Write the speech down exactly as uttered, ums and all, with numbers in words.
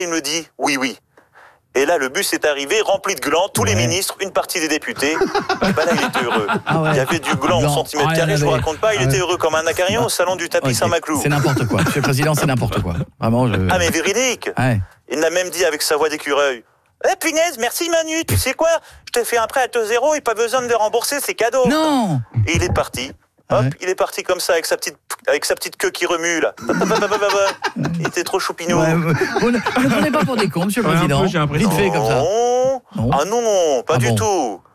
il me dit oui, oui. Et là, le bus est arrivé, rempli de glands, tous ouais. les ministres, une partie des députés. Et ben là, il était heureux. Ah ouais. Il y avait du gland au centimètre carré, ah, je vous raconte pas, il ah, était heureux comme un acarion au salon du tapis okay. Saint-Maclou. C'est n'importe quoi, Monsieur le Président, c'est n'importe quoi. Vraiment, je... Ah mais véridique ouais. Il m'a même dit avec sa voix d'écureuil, eh punaise, merci Manu, tu sais quoi, je t'ai fait un prêt à taux zéro, et pas besoin de le rembourser, c'est cadeau. Non. Et il est parti. Hop, ouais. il est parti comme ça avec sa petite avec sa petite queue qui remue là. Il était trop choupinou. Ouais, vous ne prenez pas pour des cons, Monsieur le Président. Vite fait comme ça. Non. Ah non, pas ah du bon. tout.